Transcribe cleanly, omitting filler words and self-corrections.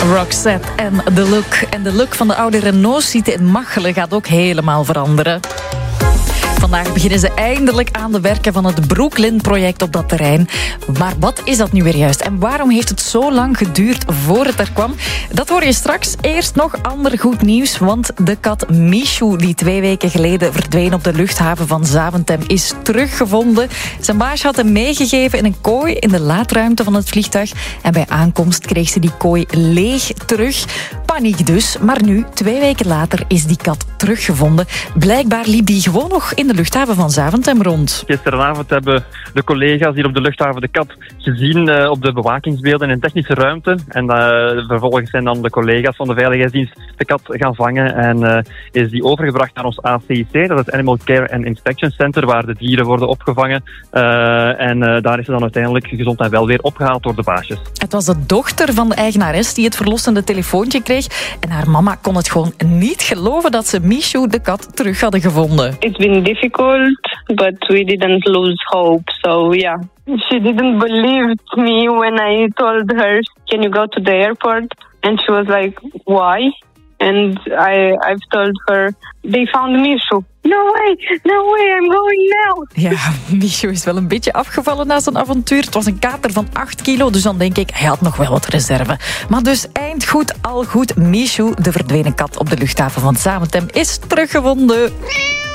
Roxette en The Look. En de look van de oude Renault-site in Machelen gaat ook helemaal veranderen. Vandaag beginnen ze eindelijk aan de werken van het Brooklyn-project op dat terrein. Maar wat is dat nu weer juist? En waarom heeft het zo lang geduurd voor het er kwam? Dat hoor je straks. Eerst nog ander goed nieuws, want de kat Michou, die 2 weken geleden verdween op de luchthaven van Zaventem, is teruggevonden. Zijn baas had hem meegegeven in een kooi in de laadruimte van het vliegtuig. En bij aankomst kreeg ze die kooi leeg terug. Paniek dus. Maar nu, 2 weken later, is die kat teruggevonden. Blijkbaar liep die gewoon nog in de luchthaven van Zaventem rond. Gisteravond hebben de collega's hier op de luchthaven de kat gezien op de bewakingsbeelden in een technische ruimte. En vervolgens zijn dan de collega's van de Veiligheidsdienst de kat gaan vangen en is die overgebracht naar ons ACIC. Dat is het Animal Care and Inspection Center, waar de dieren worden opgevangen. Daar is ze dan uiteindelijk gezond en wel weer opgehaald door de baasjes. Het was de dochter van de eigenares die het verlossende telefoontje kreeg. En haar mama kon het gewoon niet geloven dat ze Michou, de kat, terug hadden gevonden. It's been difficult, but we didn't lose hope. So yeah, she didn't believe me when I told her, "Can you go to the airport?" And she was like, "Why?" And I've told her, "They found Michou." No way, I'm going now. Ja, Michou is wel een beetje afgevallen na zijn avontuur. Het was een kater van 8 kilo, dus dan denk ik, hij had nog wel wat reserve. Maar dus eind goed, al goed. Michou, de verdwenen kat op de luchthaven van Zaventem, is teruggevonden.